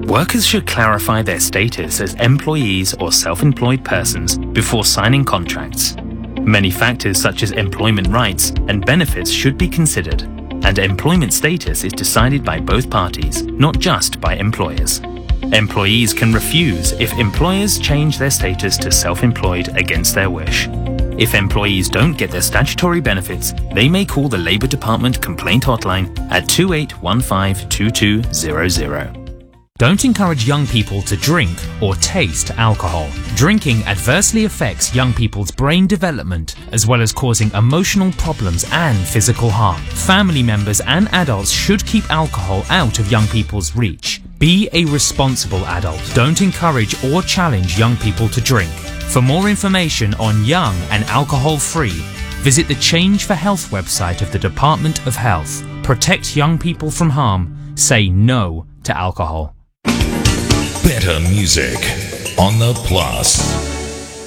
Workers should clarify their status as employees or self-employed persons before signing contracts. Many factors such as employment rights and benefits should be considered, and employment status is decided by both parties, not just by employers. Employees can refuse if employers change their status to self-employed against their wish. If employees don't get their statutory benefits, they may call the Labour Department complaint hotline at 28152200. Don't encourage young people to drink or taste alcohol. Drinking adversely affects young people's brain development as well as causing emotional problems and physical harm. Family members and adults should keep alcohol out of young people's reach. Be a responsible adult. Don't encourage or challenge young people to drink. For more information on young and alcohol-free, visit the Change for Health website of the Department of Health. Protect young people from harm. Say no to alcohol. Better music on the Plus.